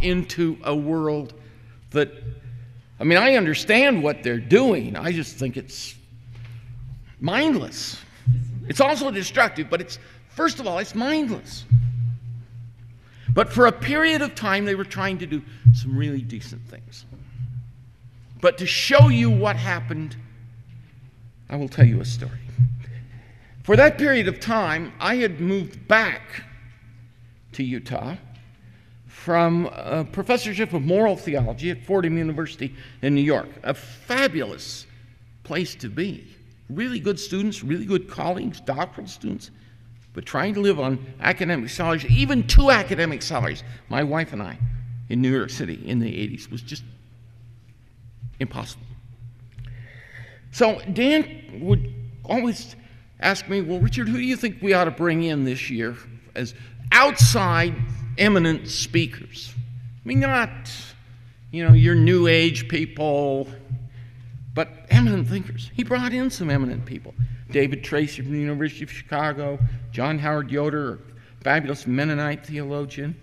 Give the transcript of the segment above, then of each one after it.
into a world that, I mean, I understand what they're doing. I just think it's mindless. It's also destructive, but first of all, it's mindless. But for a period of time, they were trying to do some really decent things. But to show you what happened, I will tell you a story. For that period of time, I had moved back to Utah from a professorship of moral theology at Fordham University in New York. A fabulous place to be. Really good students, really good colleagues, doctoral students. But trying to live on academic salaries, even 2 academic salaries, my wife and I, in New York City in the 80s, was just impossible. So Dan would always ask me, well, Richard, who do you think we ought to bring in this year as outside eminent speakers? I mean, not, your new age people, but eminent thinkers. He brought in some eminent people. David Tracy from the University of Chicago, John Howard Yoder, a fabulous Mennonite theologian,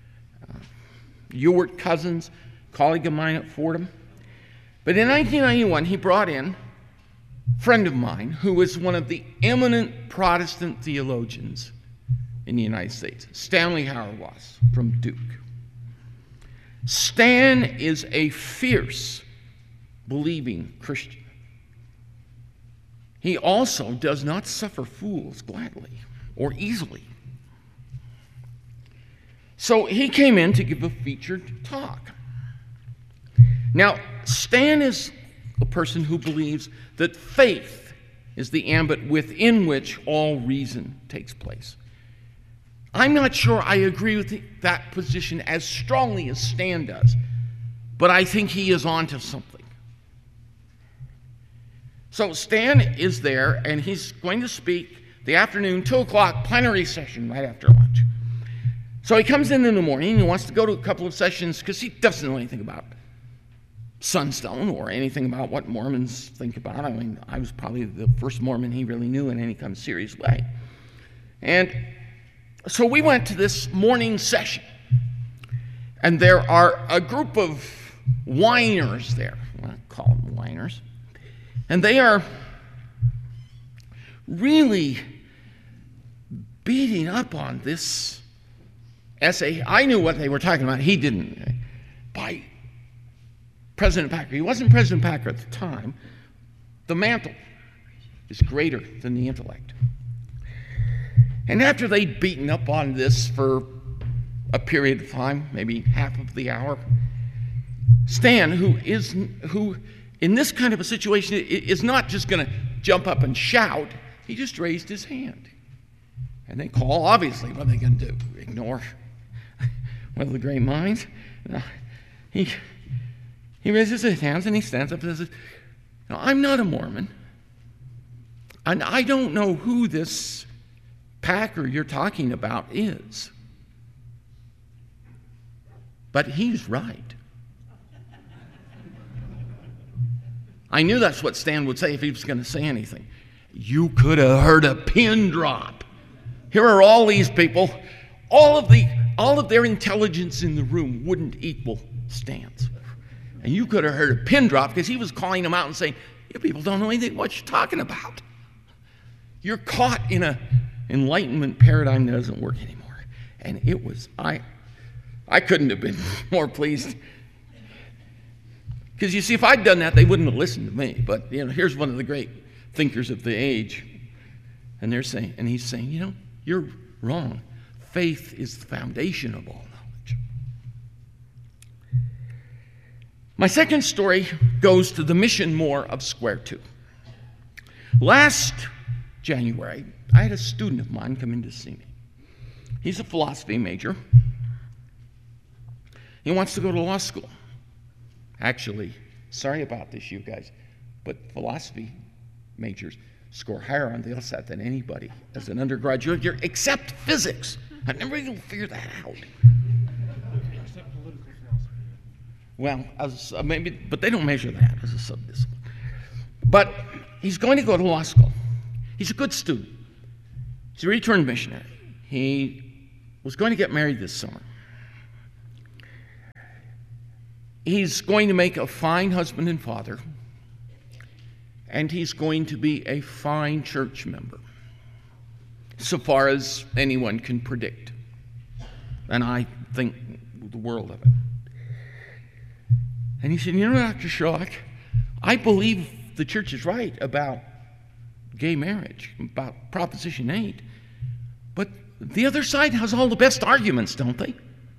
Ewart Cousins, colleague of mine at Fordham. But in 1991, he brought in a friend of mine who was one of the eminent Protestant theologians in the United States, Stanley Hauerwas from Duke. Stan is a fierce, believing Christian. He also does not suffer fools gladly or easily. So he came in to give a featured talk. Now, Stan is a person who believes that faith is the ambit within which all reason takes place. I'm not sure I agree with that position as strongly as Stan does, but I think he is onto something. So Stan is there, and he's going to speak the afternoon, 2 o'clock plenary session right after lunch. So he comes in the morning, and he wants to go to a couple of sessions because he doesn't know anything about Sunstone or anything about what Mormons think about. I mean, I was probably the first Mormon he really knew in any kind of serious way. And so we went to this morning session, and there are a group of whiners there. I call them whiners. And they are really beating up on this essay. I knew what they were talking about. He didn't. By President Packer. He wasn't President Packer at the time. The mantle is greater than the intellect. And after they'd beaten up on this for a period of time, maybe half of the hour, Stan, who in this kind of a situation is not just going to jump up and shout, he just raised his hand. And they call, obviously, what are they going to do? Ignore one of the great minds? No. He raises his hands and he stands up and says, "No, I'm not a Mormon. And I don't know who this Packer you're talking about is. But he's right." I knew that's what Stan would say if he was going to say anything. You could have heard a pin drop. Here are all these people. All of their intelligence in the room wouldn't equal Stan's. And you could have heard a pin drop because he was calling them out and saying, "You people don't know anything what you're talking about. You're caught in an enlightenment paradigm that doesn't work anymore." And it was, I couldn't have been more pleased. Because you see, if I'd done that, they wouldn't have listened to me. But here's one of the great thinkers of the age, and he's saying, you're wrong. Faith is the foundation of all knowledge. My second story goes to the mission more of Square Two. Last January, I had a student of mine come in to see me. He's a philosophy major. He wants to go to law school. Actually, sorry about this, you guys, but philosophy majors score higher on the LSAT than anybody as an undergraduate year, except physics. I never even figured that out. Except political philosophy. Well, maybe, but they don't measure that as a subdiscipline. But he's going to go to law school. He's a good student. He's a returned missionary. He was going to get married this summer. He's going to make a fine husband and father, and he's going to be a fine church member, so far as anyone can predict. And I think the world of it. And he said, you know, Dr. Sherlock, I believe the church is right about gay marriage, about Proposition 8, but the other side has all the best arguments, don't they?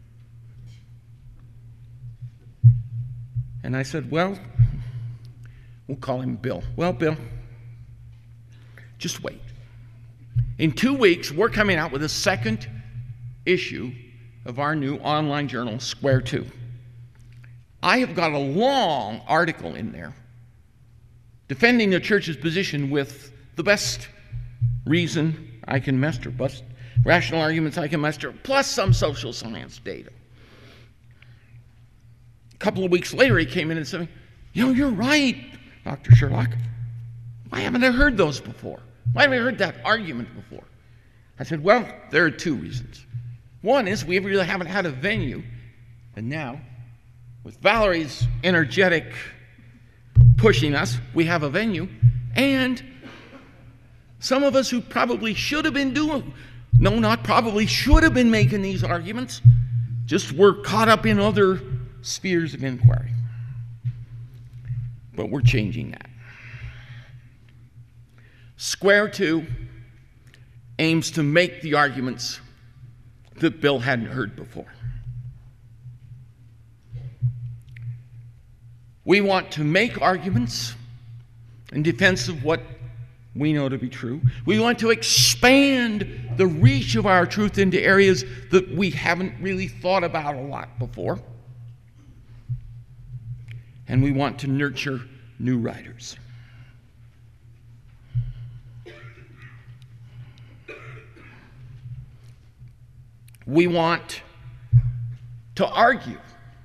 And I said, well, we'll call him Bill. Well, Bill, just wait. In 2 weeks, we're coming out with a second issue of our new online journal, Square Two. I have got a long article in there defending the church's position with the best reason I can muster, best rational arguments I can muster, plus some social science data. A couple of weeks later, he came in and said, you know, you're right, Dr. Sherlock. Why haven't I heard those before? Why haven't I heard that argument before? I said, well, there are 2 reasons. One is we really haven't had a venue, and now, with Valerie's energetic pushing us, we have a venue, and some of us who probably should have been should have been making these arguments, just were caught up in other spheres of inquiry. But we're changing that. Square Two aims to make the arguments that Bill hadn't heard before. We want to make arguments in defense of what we know to be true. We want to expand the reach of our truth into areas that we haven't really thought about a lot before. And we want to nurture new writers. We want to argue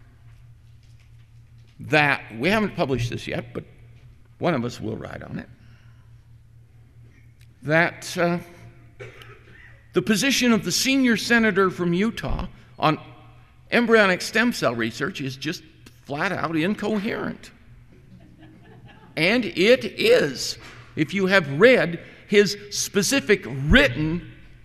that, we haven't published this yet, but one of us will write on it, that the position of the senior senator from Utah on embryonic stem cell research is just flat out incoherent. And it is, if you have read his specific written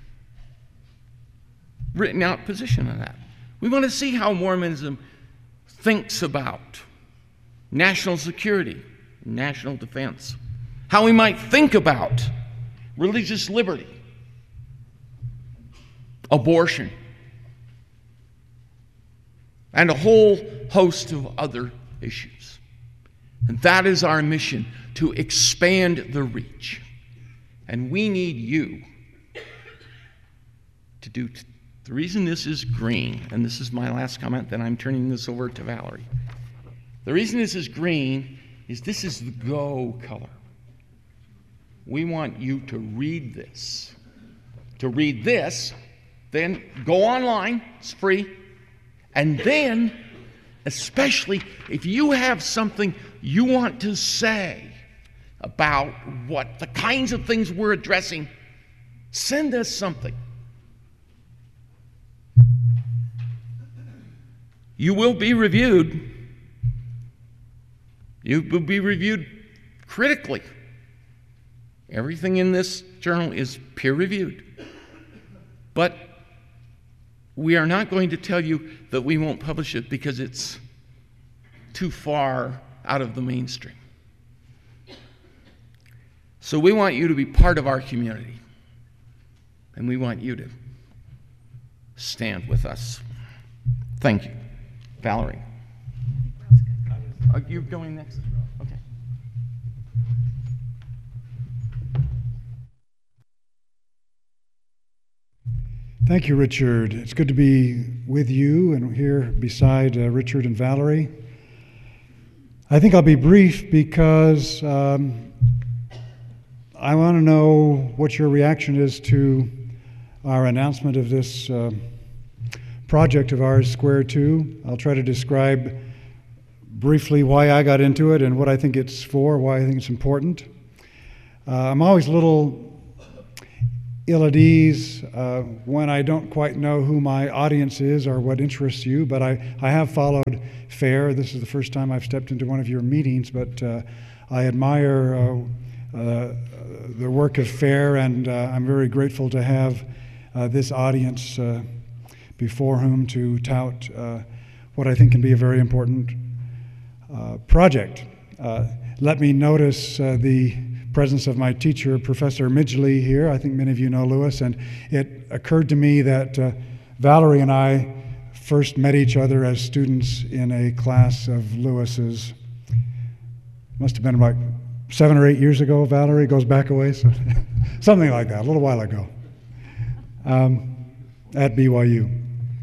out position on that. We want to see how Mormonism thinks about national security, national defense, how we might think about religious liberty, abortion, and a whole host of other issues. And that is our mission, to expand the reach. And we need you to do. The reason this is green, and this is my last comment, then I'm turning this over to Valerie. The reason this is green is this is the go color. We want you to read this. To read this, then go online, it's free, and then, especially if you have something you want to say about what the kinds of things we're addressing, send us something. You will be reviewed. You will be reviewed critically. Everything in this journal is peer-reviewed. But we are not going to tell you that we won't publish it because it's too far out of the mainstream. So we want you to be part of our community. And we want you to stand with us. Thank you. Valerie. Are you going next? Okay. Thank you, Richard. It's good to be with you and here beside Richard and Valerie. I think I'll be brief because I want to know what your reaction is to our announcement of this project of ours, Square Two. I'll try to describe briefly why I got into it and what I think it's for, why I think it's important. I'm always a little ill at ease when I don't quite know who my audience is or what interests you, but I have followed FAIR. This is the first time I've stepped into one of your meetings, but I admire the work of FAIR, and I'm very grateful to have this audience before whom to tout what I think can be a very important project. Let me notice the presence of my teacher, Professor Midgley, here. I think many of you know Lewis, and it occurred to me that Valerie and I first met each other as students in a class of Lewis's. Must have been about 7 or 8 years ago. Valerie goes back a ways, so something like that, a little while ago, at BYU.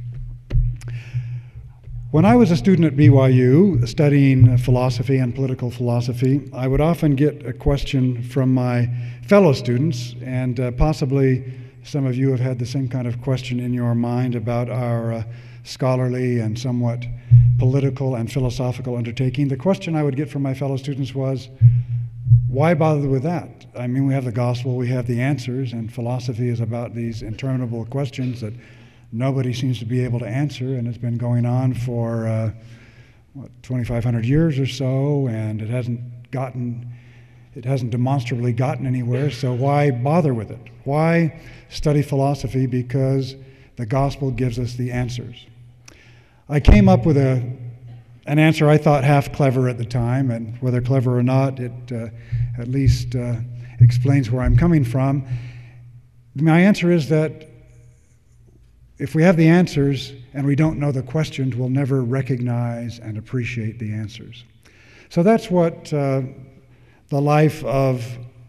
When I was a student at BYU studying philosophy and political philosophy, I would often get a question from my fellow students, and possibly some of you have had the same kind of question in your mind about our scholarly and somewhat political and philosophical undertaking. The question I would get from my fellow students was, why bother with that? I mean, we have the gospel, we have the answers, and philosophy is about these interminable questions that nobody seems to be able to answer, and it's been going on for 2,500 years or so, and it hasn't demonstrably gotten anywhere. So why bother with it? Why study philosophy? Because the gospel gives us the answers. I came up with an answer I thought half clever at the time, and whether clever or not, it at least explains where I'm coming from. My answer is that if we have the answers and we don't know the questions, we'll never recognize and appreciate the answers. So that's what the life of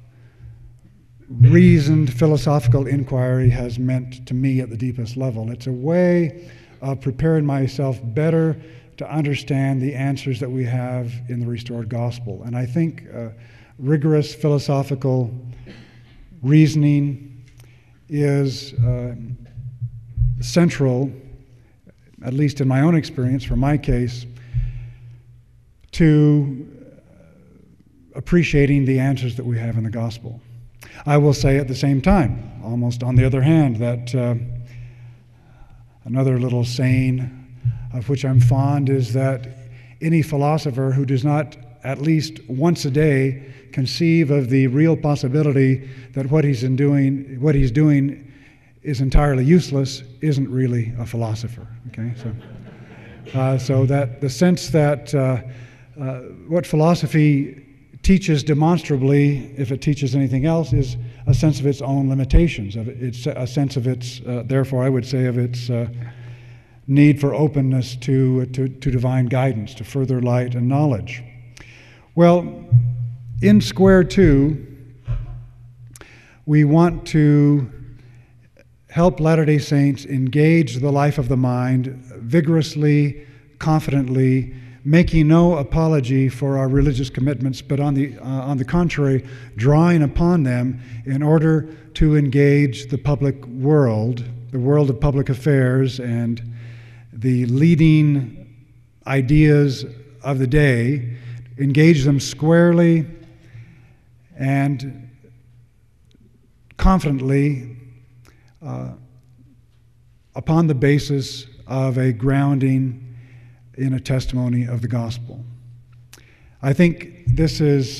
reasoned philosophical inquiry has meant to me at the deepest level. It's a way of preparing myself better to understand the answers that we have in the restored gospel. And I think rigorous philosophical reasoning is central, at least in my own experience, for my case, to appreciating the answers that we have in the gospel. I will say at the same time, almost on the other hand, that another little saying of which I'm fond is that any philosopher who does not at least once a day conceive of the real possibility that what he's doing is entirely useless isn't really a philosopher. Okay, so that the sense that what philosophy teaches demonstrably, if it teaches anything else, is a sense of its own limitations. It's a sense of its, therefore, I would say, of its need for openness to divine guidance, to further light and knowledge. Well, in Square 2, we want to help Latter-day Saints engage the life of the mind vigorously, confidently, making no apology for our religious commitments, but on the contrary, drawing upon them in order to engage the public world, the world of public affairs, and the leading ideas of the day, engage them squarely and confidently upon the basis of a grounding in a testimony of the gospel. I think this is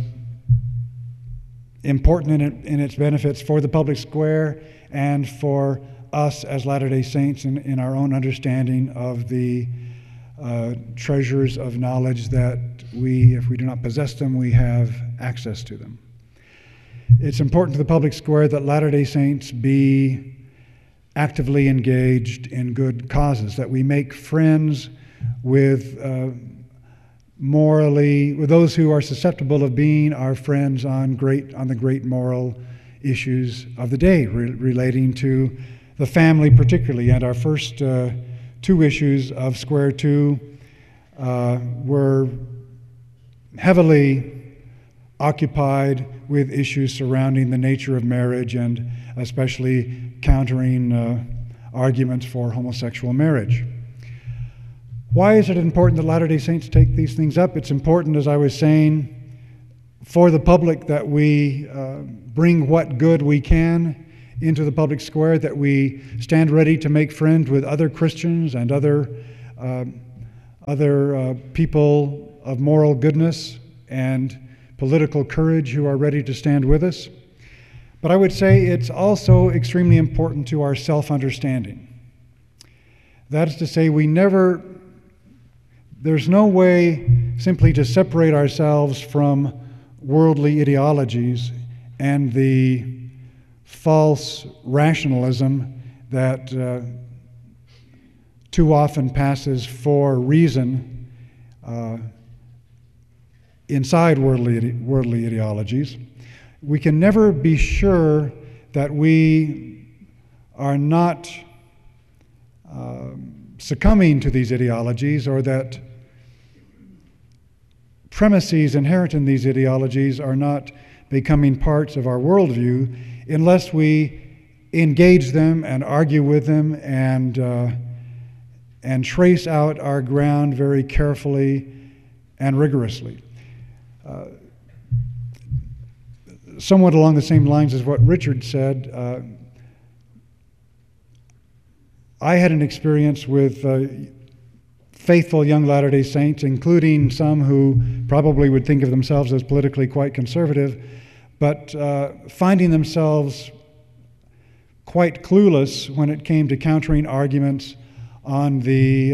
important in its benefits for the public square and for us as Latter-day Saints in our own understanding of the treasures of knowledge that we, if we do not possess them, we have access to them. It's important to the public square that Latter-day Saints be actively engaged in good causes, that we make friends with with those who are susceptible of being our friends on the great moral issues of the day, relating to the family particularly. And our first two issues of Square 2 were heavily occupied with issues surrounding the nature of marriage and especially countering arguments for homosexual marriage. Why is it important that Latter-day Saints take these things up? It's important, as I was saying, for the public that we bring what good we can into the public square, that we stand ready to make friends with other Christians and other people of moral goodness and political courage who are ready to stand with us. But I would say it's also extremely important to our self-understanding. That is to say, there's no way simply to separate ourselves from worldly ideologies and the false rationalism that too often passes for reason inside worldly ideologies. We can never be sure that we are not succumbing to these ideologies, or that premises inherent in these ideologies are not becoming parts of our worldview, unless we engage them and argue with them and trace out our ground very carefully and rigorously. Somewhat along the same lines as what Richard said, I had an experience with faithful young Latter-day Saints, including some who probably would think of themselves as politically quite conservative, but finding themselves quite clueless when it came to countering arguments on the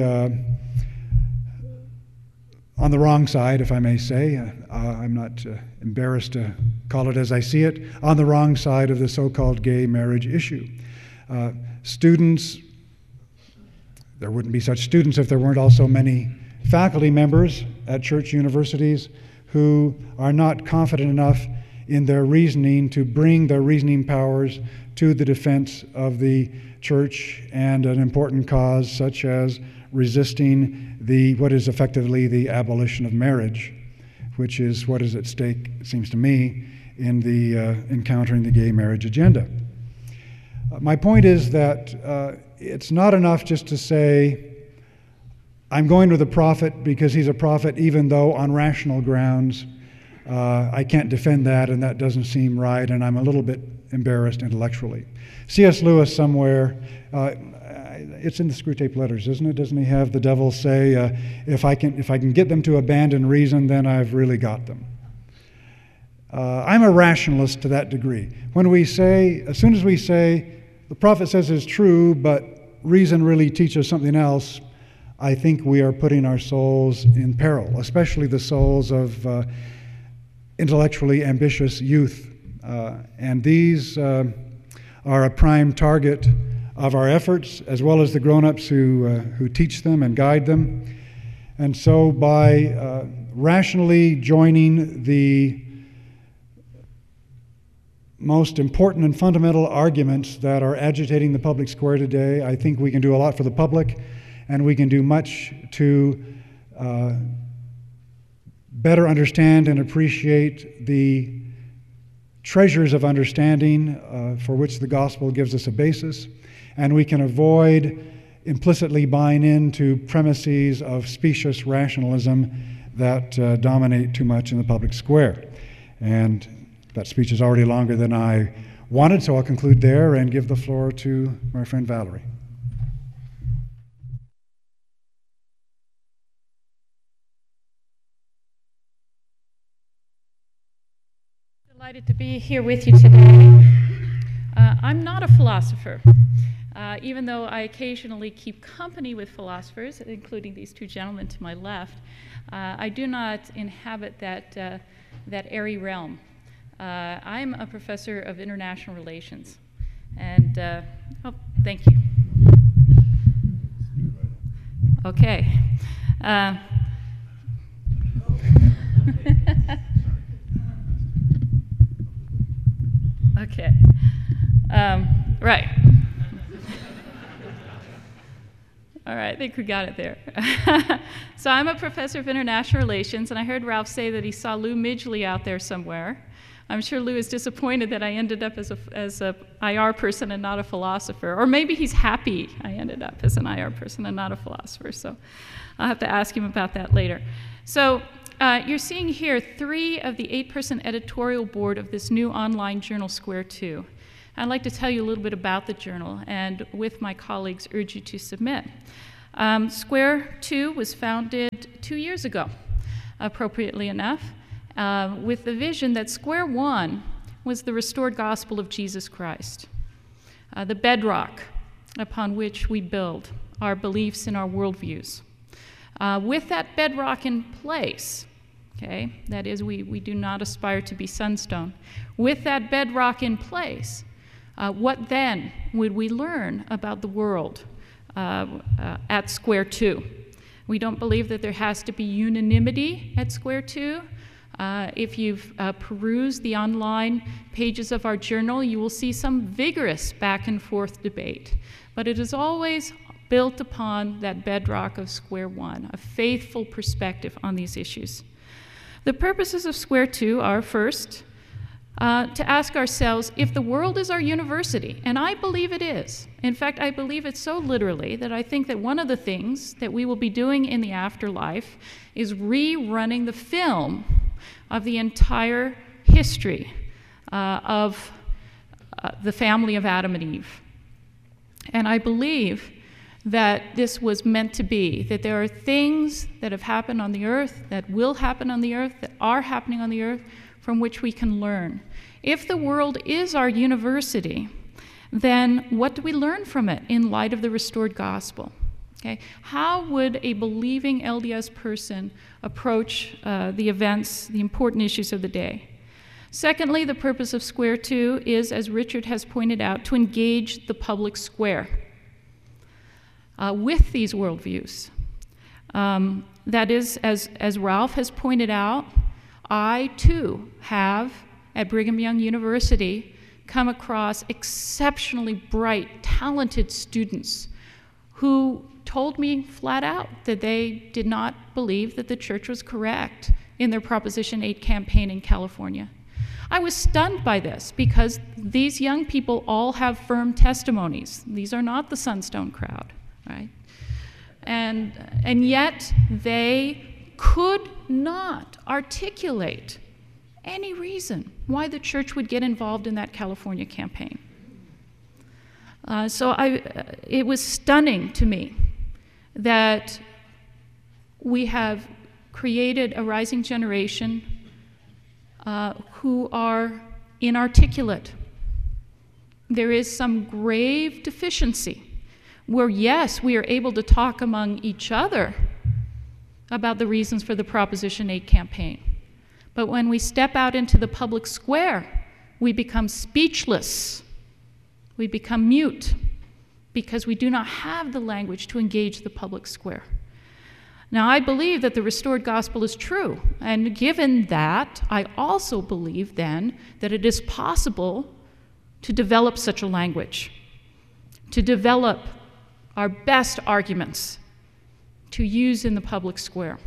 wrong side, if I may say. I'm not embarrassed to call it as I see it, on the wrong side of the so-called gay marriage issue. Students, there wouldn't be such students if there weren't also many faculty members at church universities who are not confident enough in their reasoning to bring their reasoning powers to the defense of the church and an important cause such as resisting what is effectively the abolition of marriage, which is what is at stake, it seems to me, in encountering the gay marriage agenda. My point is that it's not enough just to say, I'm going with the prophet because he's a prophet, even though on rational grounds I can't defend that and that doesn't seem right and I'm a little bit embarrassed intellectually. C.S. Lewis somewhere, it's in the Screwtape Letters, isn't it? Doesn't he have the devil say, if I can get them to abandon reason, then I've really got them. I'm a rationalist to that degree. When we say, as soon as we say, the prophet says it's true, but reason really teaches something else, I think we are putting our souls in peril, especially the souls of intellectually ambitious youth. And these are a prime target of our efforts, as well as the grown-ups who teach them and guide them. And so by rationally joining the most important and fundamental arguments that are agitating the public square today, I think we can do a lot for the public, and we can do much to better understand and appreciate the treasures of understanding for which the gospel gives us a basis, and we can avoid implicitly buying into premises of specious rationalism that dominate too much in the public square. And that speech is already longer than I wanted, so I'll conclude there and give the floor to my friend Valerie. Delighted to be here with you today. I'm not a philosopher, even though I occasionally keep company with philosophers, including these two gentlemen to my left. I do not inhabit that airy realm. I'm a professor of international relations, and oh, thank you. Okay. Okay. Right. All right, I think we got it there. So I'm a professor of international relations, and I heard Ralph say that he saw Lou Midgley out there somewhere. I'm sure Lou is disappointed that I ended up as a IR person and not a philosopher. Or maybe he's happy I ended up as an IR person and not a philosopher. So I'll have to ask him about that later. So you're seeing here 3 of the 8-person editorial board of this new online journal, Square 2. I'd like to tell you a little bit about the journal, and with my colleagues, urge you to submit. Square 2 was founded 2 years ago, appropriately enough, with the vision that Square 1 was the restored gospel of Jesus Christ, the bedrock upon which we build our beliefs and our worldviews. With that bedrock in place, okay, that is, we do not aspire to be sunstone. With that bedrock in place, what then would we learn about the world at Square 2? We don't believe that there has to be unanimity at Square 2. If you've perused the online pages of our journal, you will see some vigorous back and forth debate. But it is always built upon that bedrock of Square 1, a faithful perspective on these issues. The purposes of Square 2 are, first, to ask ourselves if the world is our university, and I believe it is. In fact, I believe it so literally that I think that one of the things that we will be doing in the afterlife is rerunning the film of the entire history of the family of Adam and Eve. And I believe that this was meant to be, that there are things that have happened on the earth, that will happen on the earth, that are happening on the earth, from which we can learn. If the world is our university, then what do we learn from it in light of the restored gospel? Okay? How would a believing LDS person approach the events, the important issues of the day? Secondly, the purpose of Square 2 is, as Richard has pointed out, to engage the public square with these worldviews. That is, as Ralph has pointed out, I too have, at Brigham Young University, come across exceptionally bright, talented students who told me flat out that they did not believe that the church was correct in their Proposition 8 campaign in California. I was stunned by this because these young people all have firm testimonies. These are not the Sunstone crowd, right? And yet they could not articulate any reason why the church would get involved in that California campaign. So it was stunning to me that we have created a rising generation who are inarticulate. There is some grave deficiency where, yes, we are able to talk among each other about the reasons for the Proposition 8 campaign. But when we step out into the public square, we become speechless. We become mute because we do not have the language to engage the public square. Now, I believe that the restored gospel is true, and given that, I also believe then that it is possible to develop such a language, to develop our best arguments to use in the public square.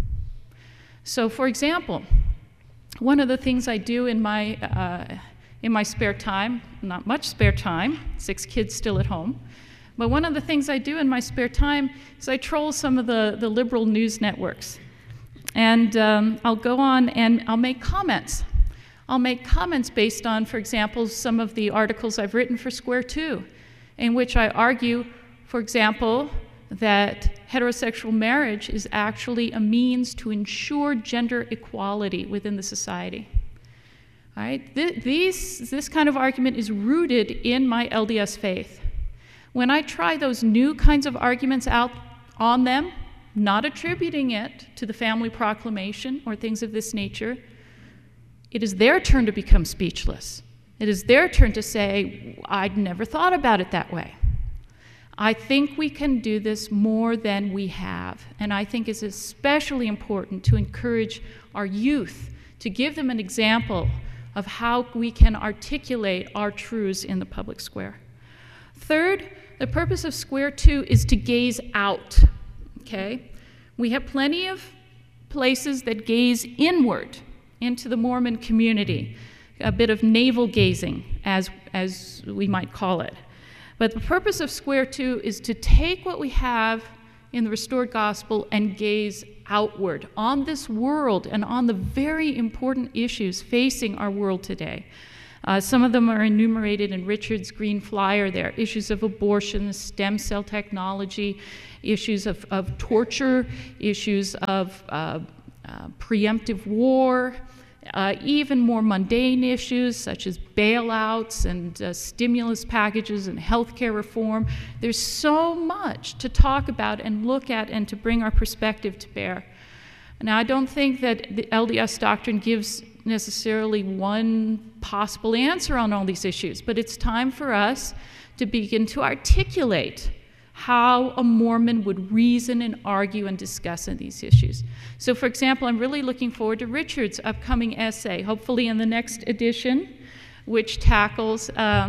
So, for example, one of the things I do in my spare time, not much spare time, 6 kids still at home, but one of the things I do in my spare time is I troll some of the liberal news networks. And I'll go on and I'll make comments. I'll make comments based on, for example, some of the articles I've written for Square 2, in which I argue, for example, that heterosexual marriage is actually a means to ensure gender equality within the society. All right? This kind of argument is rooted in my LDS faith. When I try those new kinds of arguments out on them, not attributing it to the family proclamation or things of this nature, it is their turn to become speechless. It is their turn to say, I'd never thought about it that way. I think we can do this more than we have, and I think it's especially important to encourage our youth, to give them an example of how we can articulate our truths in the public square. Third, the purpose of Square 2 is to gaze out, okay? We have plenty of places that gaze inward into the Mormon community, a bit of navel gazing, as we might call it. But the purpose of Square 2 is to take what we have in the restored gospel and gaze outward on this world and on the very important issues facing our world today. Some of them are enumerated in Richard's Green Flyer there. Issues of abortion, stem cell technology, issues of torture, issues of preemptive war, even more mundane issues such as bailouts and stimulus packages and healthcare reform. There's so much to talk about and look at and to bring our perspective to bear. Now, I don't think that the LDS doctrine gives necessarily one possible answer on all these issues, but it's time for us to begin to articulate how a Mormon would reason and argue and discuss on these issues. So, for example, I'm really looking forward to Richard's upcoming essay, hopefully in the next edition, which tackles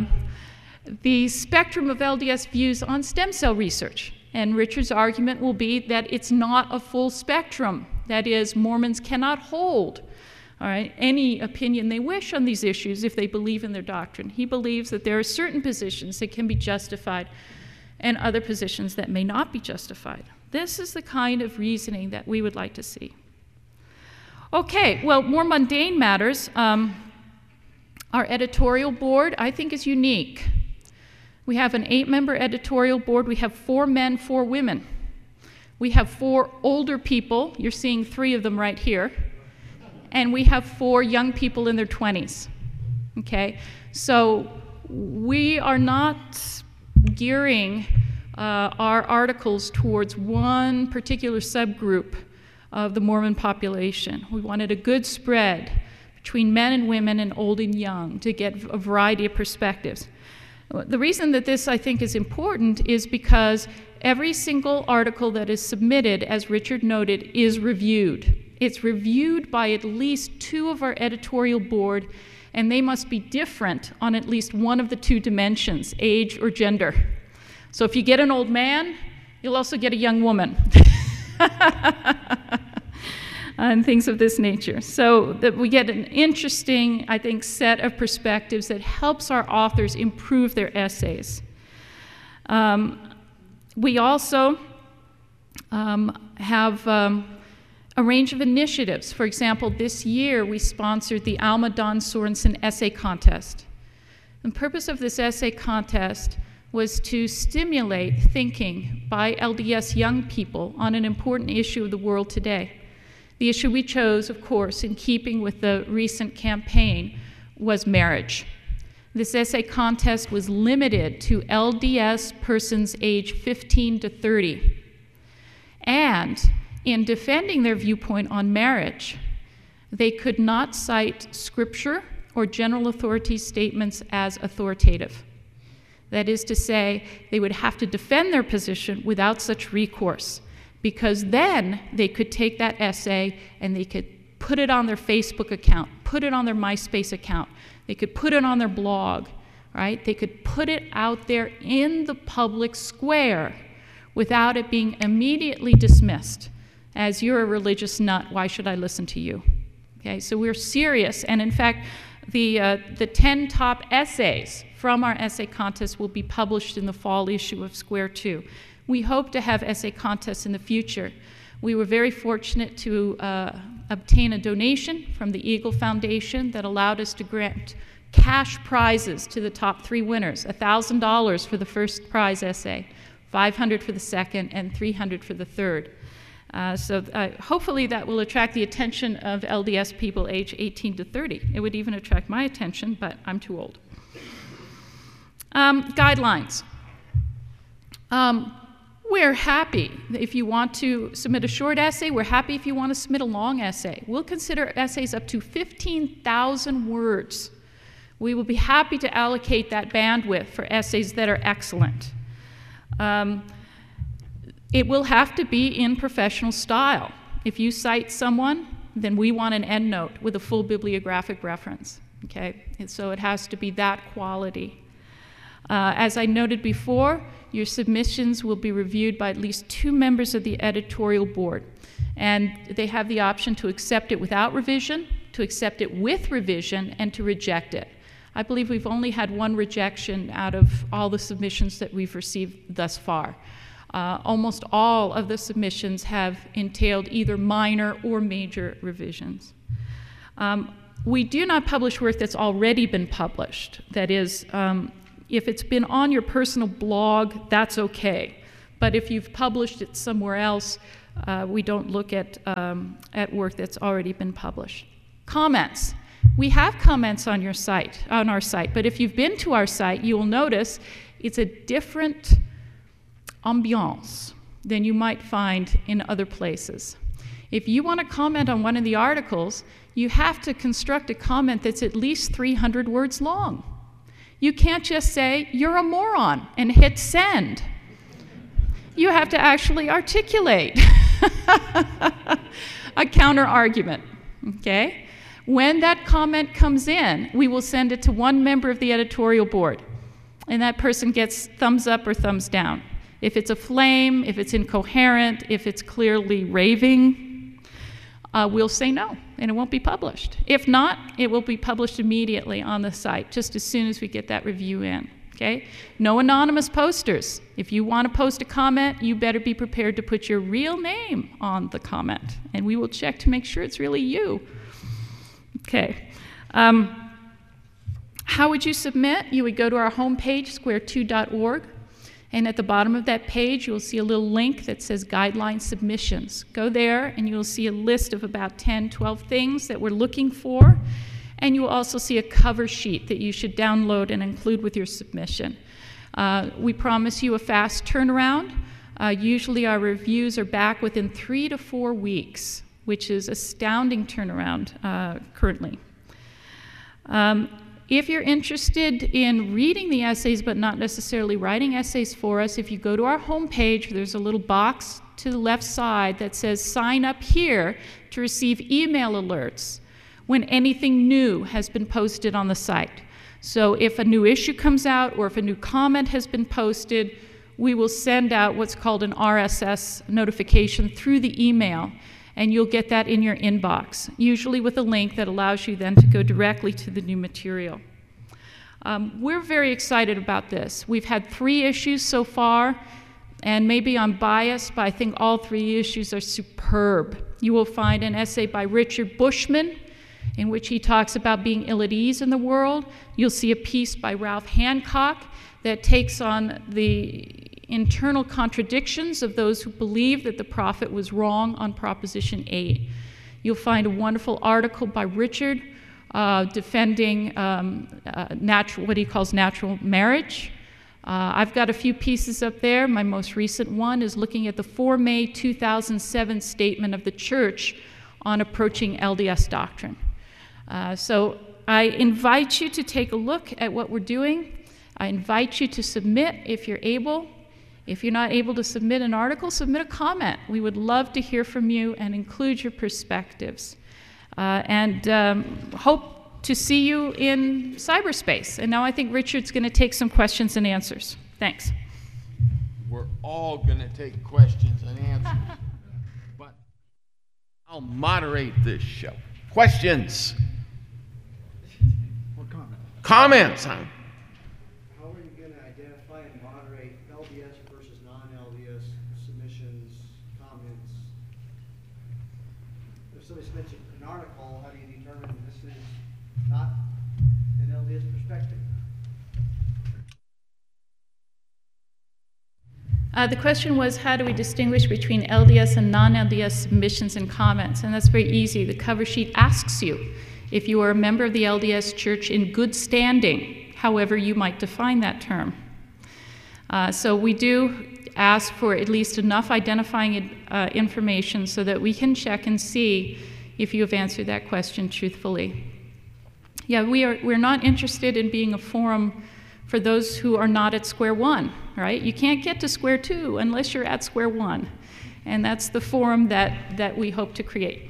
the spectrum of LDS views on stem cell research. And Richard's argument will be that it's not a full spectrum. That is, Mormons cannot hold any opinion they wish on these issues if they believe in their doctrine. He believes that there are certain positions that can be justified and other positions that may not be justified. This is the kind of reasoning that we would like to see. Okay, well, more mundane matters. Our editorial board, I think, is unique. We have an 8-member editorial board. We have 4 men, 4 women. We have 4 older people. You're seeing 3 of them right here. And we have 4 young people in their 20s. Okay? So we are not gearing our articles towards one particular subgroup of the Mormon population. We wanted a good spread between men and women and old and young to get a variety of perspectives. The reason that this, I think, is important is because every single article that is submitted, as Richard noted, is reviewed. It's reviewed by at least 2 of our editorial board, and they must be different on at least one of the 2 dimensions, age or gender. So if you get an old man, you'll also get a young woman. And things of this nature. So that we get an interesting, I think, set of perspectives that helps our authors improve their essays. We also have a range of initiatives. For example, this year we sponsored the Alma Dawn Sorensen Essay Contest. The purpose of this essay contest was to stimulate thinking by LDS young people on an important issue of the world today. The issue we chose, of course, in keeping with the recent campaign, was marriage. This essay contest was limited to LDS persons age 15 to 30. And in defending their viewpoint on marriage, they could not cite scripture or general authority statements as authoritative. That is to say, they would have to defend their position without such recourse, because then they could take that essay and they could put it on their Facebook account, put it on their MySpace account, they could put it on their blog, right? They could put it out there in the public square without it being immediately dismissed as you're a religious nut, why should I listen to you? Okay, so we're serious, and in fact, the 10 top essays from our essay contest will be published in the fall issue of Square 2. We hope to have essay contests in the future. We were very fortunate to obtain a donation from the Eagle Foundation that allowed us to grant cash prizes to the top 3 winners, $1,000 for the first prize essay, $500 for the second, and $300 for the third. So hopefully that will attract the attention of LDS people age 18 to 30. It would even attract my attention, but I'm too old. Guidelines. We're happy if you want to submit a short essay. We're happy if you want to submit a long essay. We'll consider essays up to 15,000 words. We will be happy to allocate that bandwidth for essays that are excellent. It will have to be in professional style. If you cite someone, then we want an endnote with a full bibliographic reference, okay? And so it has to be that quality. As I noted before, your submissions will be reviewed by at least 2 members of the editorial board, and they have the option to accept it without revision, to accept it with revision, and to reject it. I believe we've only had 1 rejection out of all the submissions that we've received thus far. Almost all of the submissions have entailed either minor or major revisions. We do not publish work that's already been published. That is, if it's been on your personal blog, that's okay. But if you've published it somewhere else, we don't look at work that's already been published. Comments. We have comments on our site, but if you've been to our site, you will notice it's a different ambiance than you might find in other places. If you want to comment on one of the articles, you have to construct a comment that's at least 300 words long. You can't just say, "You're a moron," and hit send. You have to actually articulate a counter argument, okay? When that comment comes in, we will send it to one member of the editorial board, and that person gets thumbs up or thumbs down. If it's a flame, if it's incoherent, if it's clearly raving, we'll say no, and it won't be published. If not, it will be published immediately on the site, just as soon as we get that review in, okay? No anonymous posters. If you want to post a comment, you better be prepared to put your real name on the comment, and we will check to make sure it's really you. Okay. How would you submit? You would go to our homepage, square2.org, and at the bottom of that page, you will see a little link that says Guideline Submissions. Go there, and you will see a list of about 10, 12 things that we're looking for, and you will also see a cover sheet that you should download and include with your submission. We promise you a fast turnaround. Usually our reviews are back within 3 to 4 weeks, which is astounding turnaround currently. If you're interested in reading the essays but not necessarily writing essays for us, if you go to our homepage, there's a little box to the left side that says sign up here to receive email alerts when anything new has been posted on the site. So if a new issue comes out or if a new comment has been posted, we will send out what's called an RSS notification through the email, and you'll get that in your inbox, usually with a link that allows you then to go directly to the new material. We're very excited about this. We've had 3 issues so far, and maybe I'm biased, but I think all 3 issues are superb. You will find an essay by Richard Bushman, in which he talks about being ill at ease in the world. You'll see a piece by Ralph Hancock that takes on the internal contradictions of those who believe that the prophet was wrong on Proposition 8. You'll find a wonderful article by Richard defending what he calls natural marriage. I've got a few pieces up there. My most recent one is looking at the 4 May 2007 statement of the Church on approaching LDS doctrine. So I invite you to take a look at what we're doing. I invite you to submit if you're able. If you're not able to submit an article, submit a comment. We would love to hear from you and include your perspectives. Hope to see you in cyberspace. And now I think Richard's going to take some questions and answers. Thanks. We're all going to take questions and answers, but I'll moderate this show. Questions? Or comment. Comments? How are you going to identify and moderate LDS versus non-LDS submissions, comments? If somebody submits an article, how do you determine this is not an LDS perspective? The question was, how do we distinguish between LDS and non-LDS submissions and comments? And that's very easy. The cover sheet asks you if you are a member of the LDS Church in good standing, however you might define that term. So we do ask for at least enough identifying information so that we can check and see if you have answered that question truthfully. Yeah, we're not interested in being a forum for those who are not at square one, right? You can't get to square two unless you're at square one. And that's the forum that we hope to create.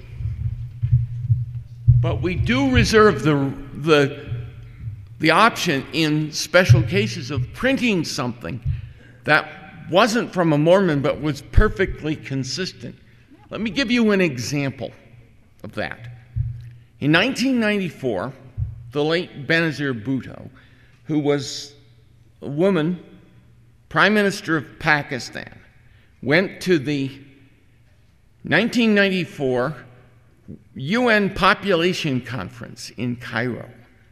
But we do reserve the option in special cases of printing something that wasn't from a Mormon but was perfectly consistent. Let me give you an example of that. In 1994, the late Benazir Bhutto, who was a woman, Prime Minister of Pakistan, went to the 1994 UN Population Conference in Cairo.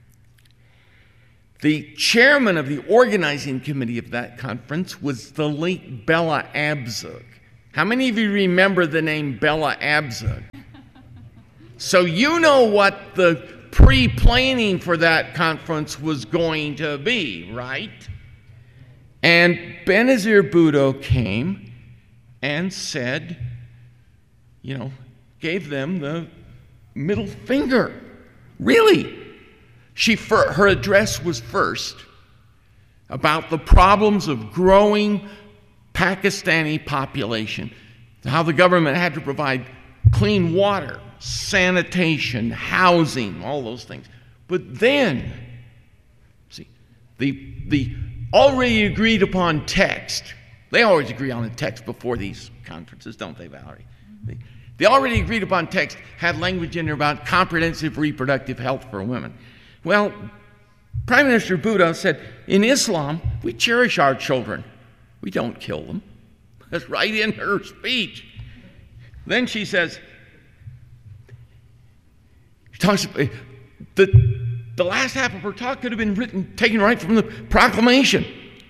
The chairman of the organizing committee of that conference was the late Bella Abzug. How many of you remember the name Bella Abzug? So you know what the pre-planning for that conference was going to be, right? And Benazir Bhutto came and said, you know, gave them the middle finger. Really? Her address was first about the problems of growing Pakistani population, how the government had to provide clean water, sanitation, housing, all those things. But then, see, the already agreed upon text, they always agree on the text before these conferences, don't they, Valerie? The already agreed upon text had language in there about comprehensive reproductive health for women. Well, Prime Minister Bhutto said, in Islam, we cherish our children. We don't kill them. That's right in her speech. Then she says, the last half of her talk could have been taken right from the proclamation.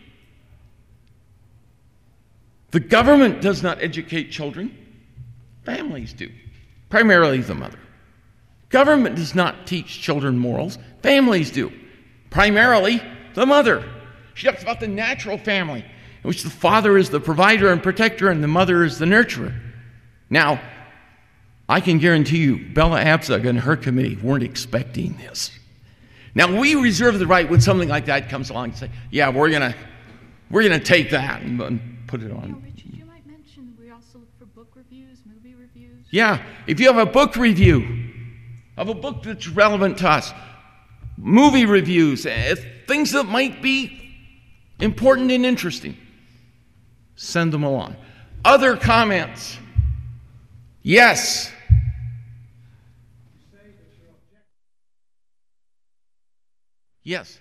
The government does not educate children. Families do, primarily the mother. Government does not teach children morals. Families do, primarily the mother. She talks about the natural family, in which the father is the provider and protector and the mother is the nurturer. Now, I can guarantee you, Bella Abzug and her committee weren't expecting this. Now, we reserve the right when something like that comes along to say, yeah, we're gonna take that and put it on. Yeah, Richard, you might mention we also look for book reviews, movie reviews. Yeah, if you have a book review of a book that's relevant to us, movie reviews, things that might be important and interesting, send them along. Other comments? Yes. Yes.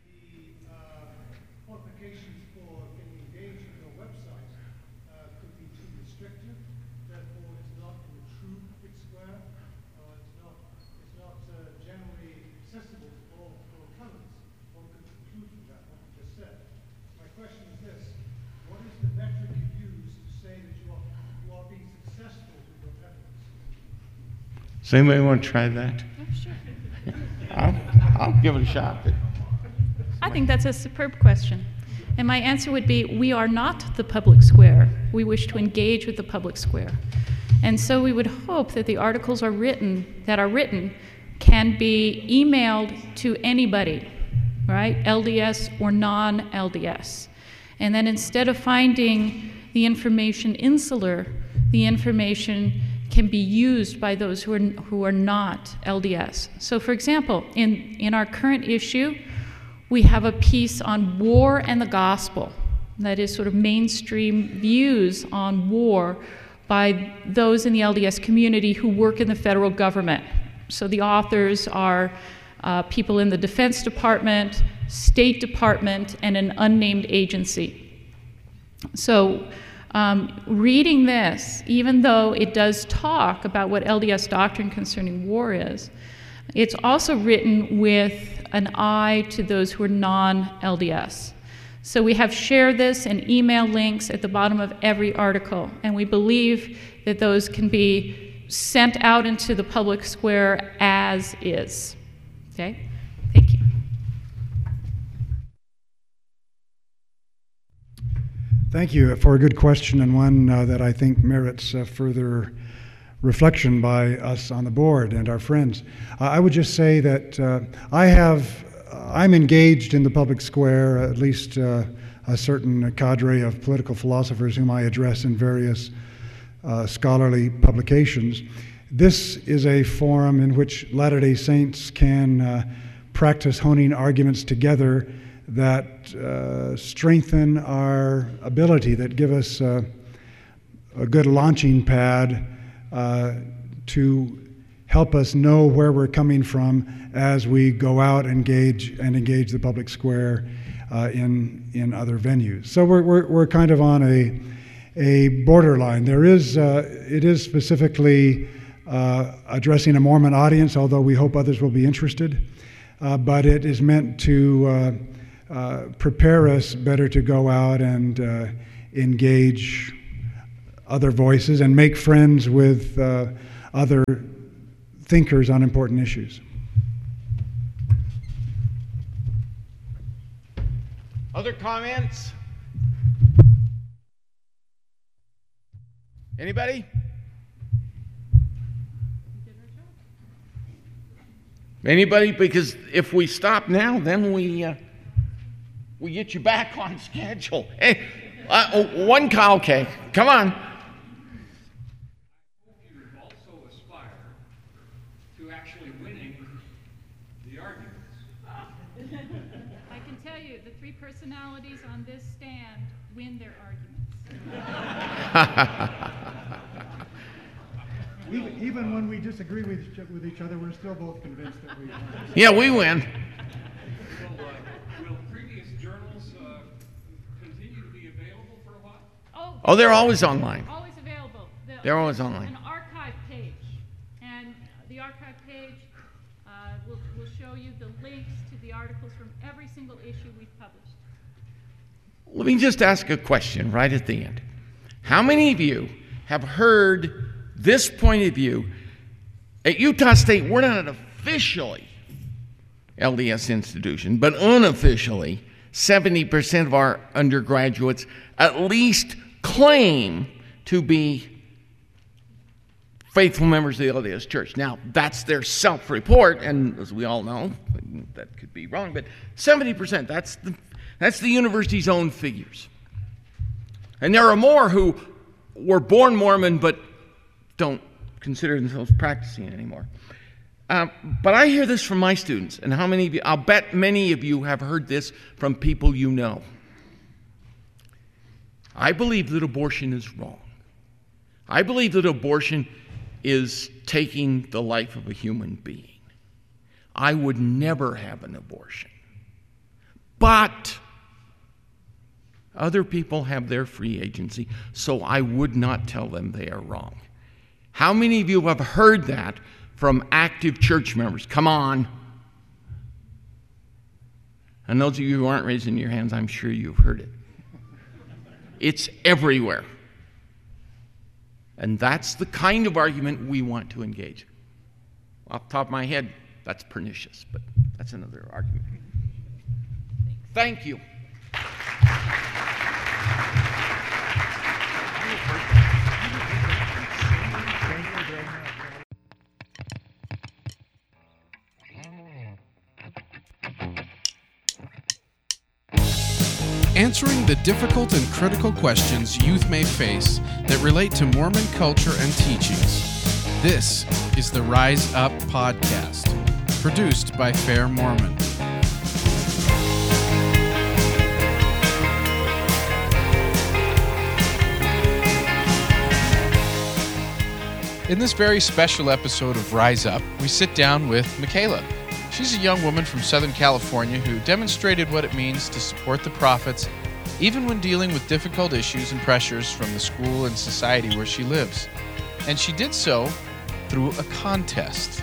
The qualifications for getting engaged with your website could be too restrictive. Therefore, it's not in the true public square. It's not generally accessible to all comers. One could conclude from that what you just said. My question is this: what is the metric you use to say that you are being successful with your efforts? Does anybody want to try that? Oh, sure. I'll give it a shot. I think that's a superb question. And my answer would be, we are not the public square. We wish to engage with the public square. And so we would hope that the articles that are written can be emailed to anybody, right? LDS or non-LDS. And then instead of finding the information insular, the information can be used by those who are not LDS. So for example, in our current issue, we have a piece on war and the gospel. That is sort of mainstream views on war by those in the LDS community who work in the federal government. So the authors are people in the Defense Department, State Department, and an unnamed agency. So reading this, even though it does talk about what LDS doctrine concerning war is, it's also written with an eye to those who are non-LDS. So we have shared this and email links at the bottom of every article, and we believe that those can be sent out into the public square as is. Okay? Thank you. Thank you for a good question, and one that I think merits further reflection by us on the board and our friends. I would just say that I'm engaged in the public square, at least a certain cadre of political philosophers whom I address in various scholarly publications. This is a forum in which Latter-day Saints can practice honing arguments together that strengthen our ability, that give us a good launching pad to help us know where we're coming from as we go out and engage the public square in other venues. So we're kind of on a borderline. It is specifically addressing a Mormon audience, although we hope others will be interested. But it is meant to prepare us better to go out and engage other voices and make friends with other thinkers on important issues. Other comments? Anybody? Anybody? Because if we stop now, then we get you back on schedule. Hey, one cow, okay. Come on. You also aspire to actually winning the arguments. I can tell you, the three personalities on this stand win their arguments. Even when we disagree with each other, we're still both convinced that we win. Yeah, we win. Will previous journals continue to be available for a while? Oh, they're always online. Always available. They're always online. An archive page, and the archive page will show you the links to the articles from every single issue we've published. Let me just ask a question right at the end. How many of you have heard this point of view? At Utah State, we're not officially LDS institution, but unofficially, 70% of our undergraduates at least claim to be faithful members of the LDS Church. Now, that's their self-report, and as we all know, that could be wrong, but 70%, that's the university's own figures. And there are more who were born Mormon but don't consider themselves practicing anymore. But I hear this from my students, and how many of you, I'll bet many of you have heard this from people you know. I believe that abortion is wrong. I believe that abortion is taking the life of a human being. I would never have an abortion. But other people have their free agency, so I would not tell them they are wrong. How many of you have heard that from active church members? Come on. And those of you who aren't raising your hands, I'm sure you've heard it. It's everywhere. And that's the kind of argument we want to engage. Off the top of my head, that's pernicious, but that's another argument. Thank you. Answering the difficult and critical questions youth may face that relate to Mormon culture and teachings. This is the Rise Up Podcast, produced by Fair Mormon. In this very special episode of Rise Up, we sit down with Michaela. She's a young woman from Southern California who demonstrated what it means to support the prophets, even when dealing with difficult issues and pressures from the school and society where she lives. And she did so through a contest.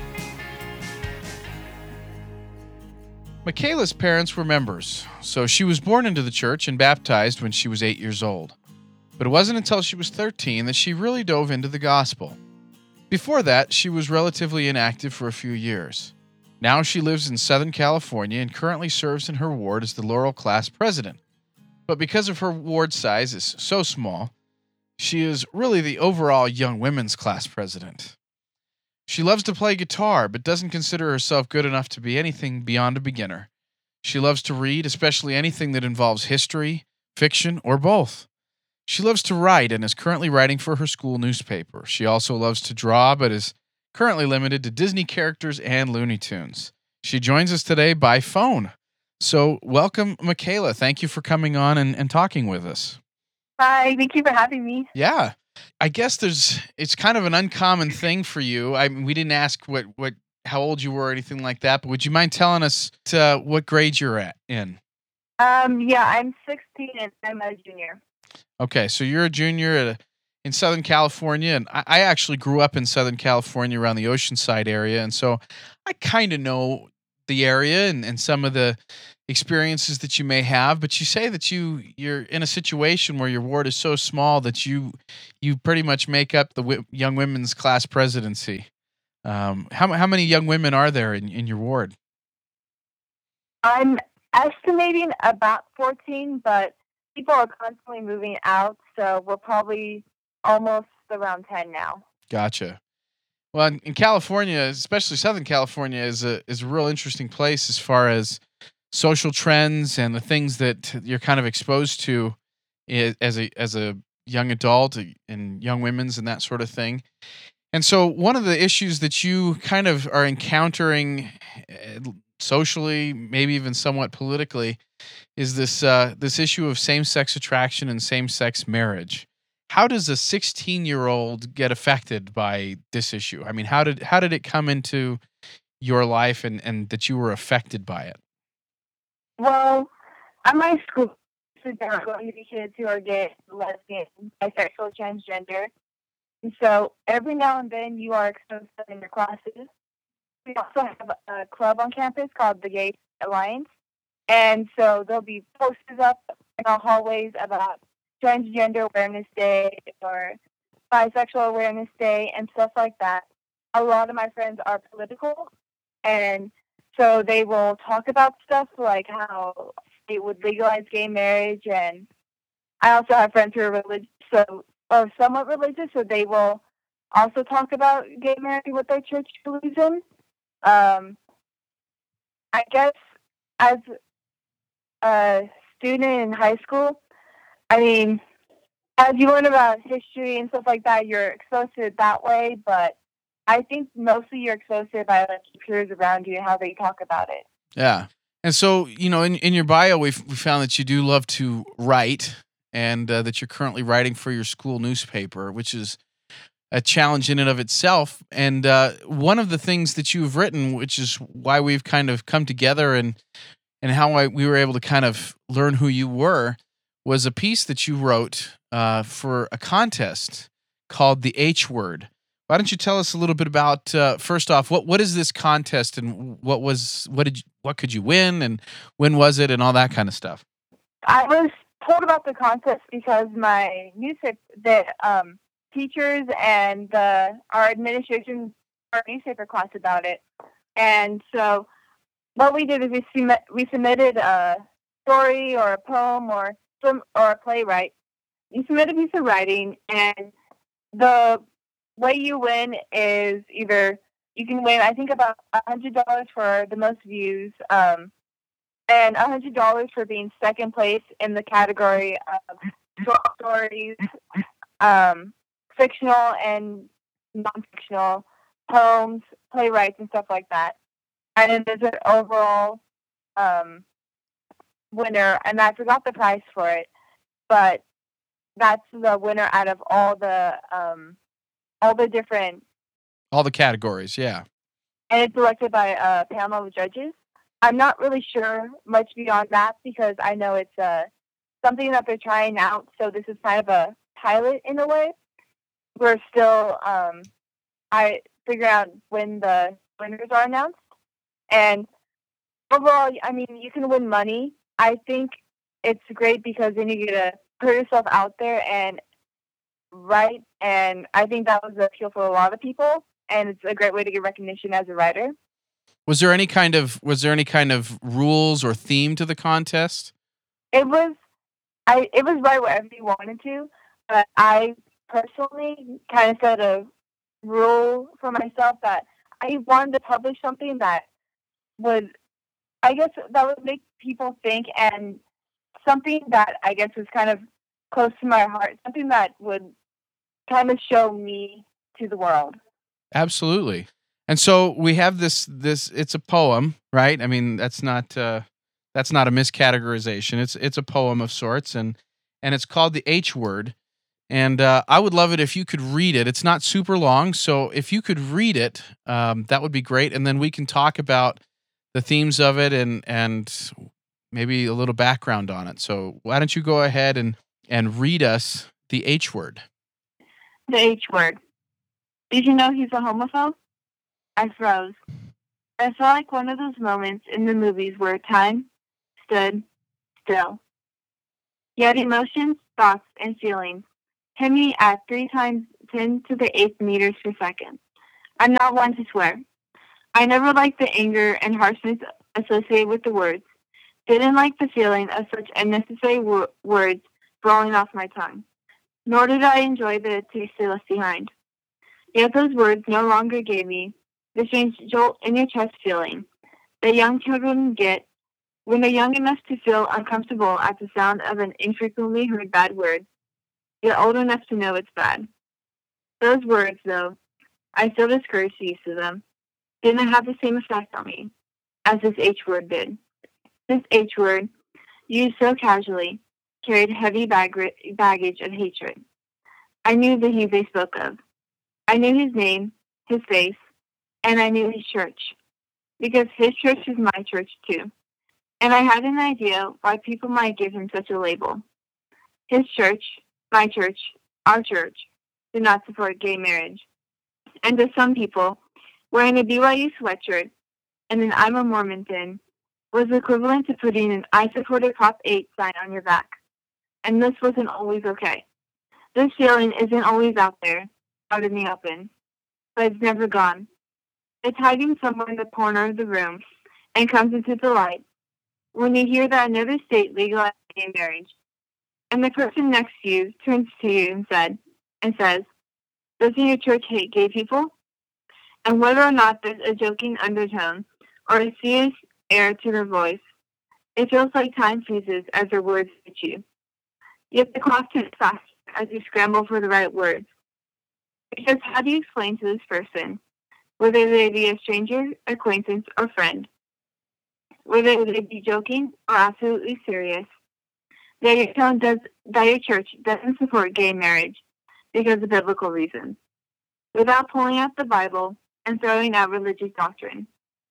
Michaela's parents were members, so she was born into the church and baptized when she was 8 years old. But it wasn't until she was 13 that she really dove into the gospel. Before that, she was relatively inactive for a few years. Now she lives in Southern California and currently serves in her ward as the Laurel class president. But because of her ward size is so small, she is really the overall young women's class president. She loves to play guitar, but doesn't consider herself good enough to be anything beyond a beginner. She loves to read, especially anything that involves history, fiction, or both. She loves to write and is currently writing for her school newspaper. She also loves to draw, but is currently limited to Disney characters and Looney Tunes. She joins us today by phone. So welcome, Michaela. Thank you for coming on and talking with us. Hi, thank you for having me. Yeah. I guess it's kind of an uncommon thing for you. We didn't ask how old you were or anything like that, but would you mind telling us what grade you're in? Yeah, I'm 16 and I'm a junior. Okay, so you're a junior in Southern California, and I actually grew up in Southern California around the Oceanside area, and so I kind of know the area and some of the experiences that you may have. But you say that you're in a situation where your ward is so small that you pretty much make up the young women's class presidency. How many young women are there in your ward? I'm estimating about 14, but people are constantly moving out, so we're probably almost around 10 now. Gotcha. Well, in California, especially Southern California, is a real interesting place as far as social trends and the things that you're kind of exposed to as a young adult and young women's and that sort of thing. And so, one of the issues that you kind of are encountering socially, maybe even somewhat politically, is this issue of same-sex attraction and same-sex marriage. How does a 16-year-old get affected by this issue? I mean, how did it come into your life and that you were affected by it? Well, at my school, there are going to be kids who are gay, lesbian, bisexual, transgender. And so every now and then you are exposed to them in your classes. We also have a club on campus called the Gay Alliance. And so there'll be posters up in our hallways about Transgender Awareness Day or Bisexual Awareness Day and stuff like that. A lot of my friends are political, and so they will talk about stuff like how they would legalize gay marriage. And I also have friends who are religious, or somewhat religious, so they will also talk about gay marriage, what their church believes in. I guess as a student in high school, I mean, as you learn about history and stuff like that, you're exposed to it that way, but I think mostly you're exposed to it by like your peers around you and how they talk about it. Yeah. And so, in your bio, we found that you do love to write and that you're currently writing for your school newspaper, which is a challenge in and of itself. And one of the things that you've written, which is why we've kind of come together and how we were able to kind of learn who you were, was a piece that you wrote for a contest called the H Word. Why don't you tell us a little bit about first off, what is this contest and what could you win and when was it and all that kind of stuff? I was told about the contest because my newspaper, the teachers and our administration, our newspaper class about it, and so what we did is we submitted a story or a poem or a playwright. You submit a piece of writing, and the way you win is either you can win, I think, about $100 for the most views, and $100 for being second place in the category of short stories, fictional and non-fictional, poems, playwrights, and stuff like that. And then there's an overall winner, and I forgot the prize for it, but that's the winner out of all the different, all the categories, yeah. And it's elected by a panel of judges. I'm not really sure much beyond that because I know it's something that they're trying out. So this is kind of a pilot in a way. We're still I figure out when the winners are announced. And overall, I mean, you can win money. I think it's great because then you get to put yourself out there and write. And I think that was the appeal for a lot of people. And it's a great way to get recognition as a writer. Was there any kind of rules or theme to the contest? It was write whatever you wanted to, but I personally kind of set a rule for myself that I wanted to publish something that would make people think, and something that I guess was kind of close to my heart, something that would kind of show me to the world. Absolutely. And so we have this it's a poem, right? I mean, that's not a miscategorization. It's a poem of sorts, and it's called the H Word. And I would love it if you could read it. It's not super long, so if you could read it, that would be great. And then we can talk about the themes of it and maybe a little background on it. So why don't you go ahead and read us the H Word? The H word. Did you know he's a homophobe? I froze. I felt like one of those moments in the movies where time stood still. Yet emotions, thoughts, and feelings hit me at 3 times 10 to the 8th meters per second. I'm not one to swear. I never liked the anger and harshness associated with the words. Didn't like the feeling of such unnecessary words rolling off my tongue. Nor did I enjoy the taste they left behind. Yet those words no longer gave me the strange jolt in your chest feeling that young children get when they're young enough to feel uncomfortable at the sound of an infrequently heard bad word, yet old enough to know it's bad. Those words, though, I still discouraged the use of them, didn't have the same effect on me as this H word did. This H word, used so casually, carried heavy baggage of hatred. I knew the he they spoke of. I knew his name, his face, and I knew his church, because his church is my church too. And I had an idea why people might give him such a label. His church, my church, our church, do not support gay marriage. And to some people, wearing a BYU sweatshirt and an I'm a Mormon pin was equivalent to putting an I support a Prop 8 sign on your back. And this wasn't always okay. This feeling isn't always out there, out in the open, but it's never gone. It's hiding somewhere in the corner of the room and comes into the light when you hear that another state legalized gay marriage, and the person next to you turns to you and says, "Doesn't your church hate gay people?" And whether or not there's a joking undertone or a serious air to their voice, it feels like time freezes as their words hit you. Yet the clock ticks fast as you scramble for the right words. Because how do you explain to this person, whether they be a stranger, acquaintance, or friend, whether they be joking or absolutely serious, that your church doesn't support gay marriage because of biblical reasons, without pulling out the Bible and throwing out religious doctrine?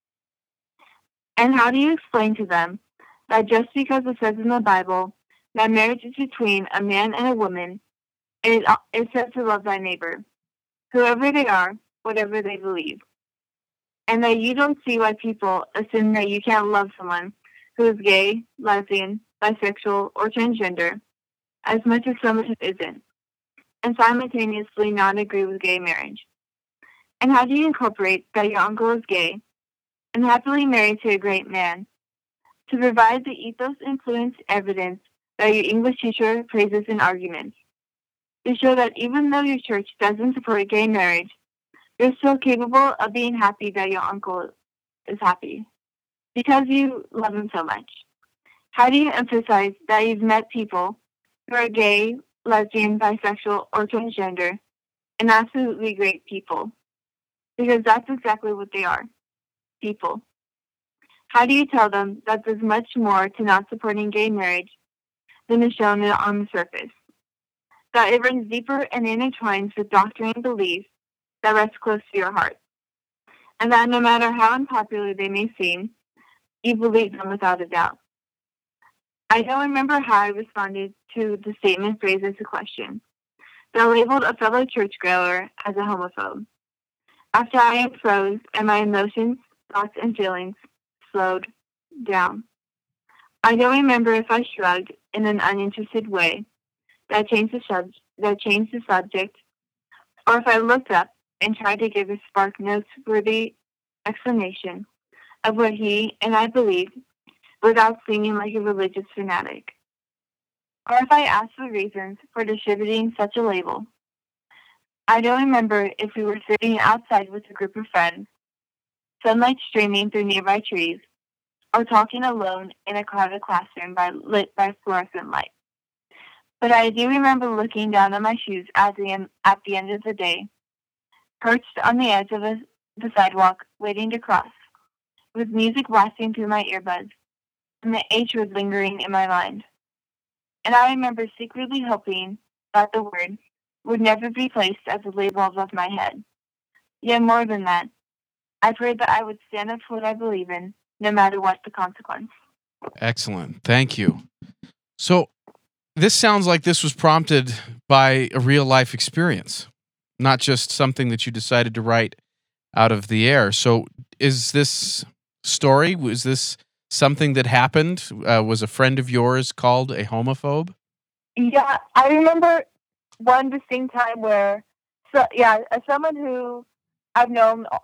And how do you explain to them that just because it says in the Bible that marriage is between a man and a woman, and it says to love thy neighbor, whoever they are, whatever they believe, and that you don't see why people assume that you can't love someone who is gay, lesbian, bisexual, or transgender as much as someone who isn't, and simultaneously not agree with gay marriage? And how do you incorporate that your uncle is gay and happily married to a great man to provide the ethos-influenced evidence that your English teacher praises in arguments, to show that even though your church doesn't support gay marriage, you're still capable of being happy that your uncle is happy because you love him so much? How do you emphasize that you've met people who are gay, lesbian, bisexual, or transgender and absolutely great people? Because that's exactly what they are, people. How do you tell them that there's much more to not supporting gay marriage than is shown on the surface? That it runs deeper and intertwines with doctrine and beliefs that rest close to your heart, and that no matter how unpopular they may seem, you believe them without a doubt. I don't remember how I responded to the statement phrased as a question that labeled a fellow churchgoer as a homophobe. After I froze and my emotions, thoughts, and feelings slowed down. I don't remember if I shrugged in an uninterested way that changed the subject, or if I looked up and tried to give a spark noteworthy explanation of what he and I believed without seeming like a religious fanatic, or if I asked for reasons for distributing such a label. I don't remember if we were sitting outside with a group of friends, sunlight streaming through nearby trees, or talking alone in a crowded classroom lit by fluorescent light. But I do remember looking down at my shoes at the end of the day, perched on the edge of the sidewalk, waiting to cross, with music blasting through my earbuds, and the H word lingering in my mind. And I remember secretly hoping that the word would never be placed as a label above my head. Yet more than that, I prayed that I would stand up for what I believe in, no matter what the consequence. Excellent. Thank you. So this sounds like this was prompted by a real life experience. not just something that you decided to write out of the air. So is this story, was this something that happened? Was a friend of yours called a homophobe? Yeah, I remember one distinct time where, as someone who I've known